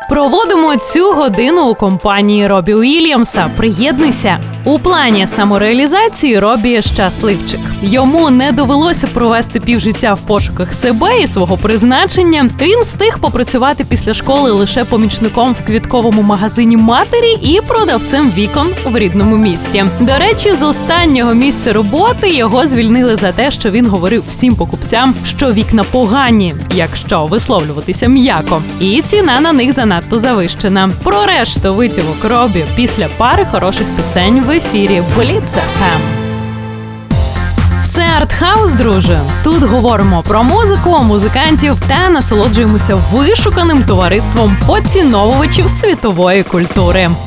Проводимо цю годину у компанії Робі Уільямса. Приєднуйся! У плані самореалізації Робі щасливчик. Йому не довелося провести півжиття в пошуках себе і свого призначення. Він встиг попрацювати після школи лише помічником в квітковому магазині матері і продавцем вікон в рідному місті. До речі, з останнього місця роботи його звільнили за те, що він говорив всім покупцям, що вікна погані, якщо висловлюватися м'яко. І ціна на них занадто завищена. Про решту витівок Робі після пари хороших пісень в ефірі Blitz FM. Це артхаус, друже. Тут говоримо про музику, музикантів та насолоджуємося вишуканим товариством поціновувачів світової культури.